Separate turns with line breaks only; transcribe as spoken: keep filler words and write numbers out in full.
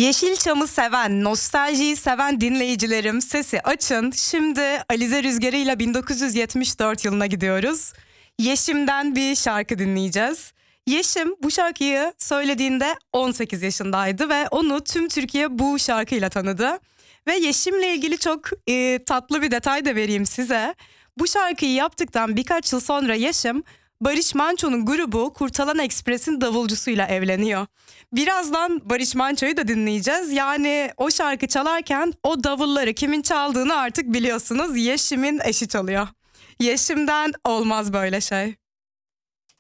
Yeşilçam'ı seven, nostaljiyi seven dinleyicilerim sesi açın. Şimdi Alize Rüzgarı ile bin dokuz yüz yetmiş dört yılına gidiyoruz. Yeşim'den bir şarkı dinleyeceğiz. Yeşim bu şarkıyı söylediğinde on sekiz yaşındaydı ve onu tüm Türkiye bu şarkıyla tanıdı. Ve Yeşim'le ilgili çok e, tatlı bir detay da vereyim size. Bu şarkıyı yaptıktan birkaç yıl sonra Yeşim, Barış Manço'nun grubu Kurtalan Ekspres'in davulcusuyla evleniyor. Birazdan Barış Manço'yu da dinleyeceğiz. Yani o şarkı çalarken o davulları kimin çaldığını artık biliyorsunuz. Yeşim'in eşi çalıyor. Yeşim'den olmaz böyle şey.